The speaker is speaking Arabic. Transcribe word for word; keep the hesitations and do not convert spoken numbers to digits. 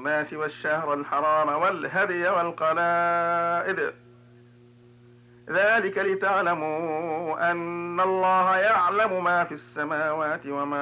الناس والشهر الحرام والهدي والقلائد، ذلك لتعلموا أن الله يعلم ما في السماوات وما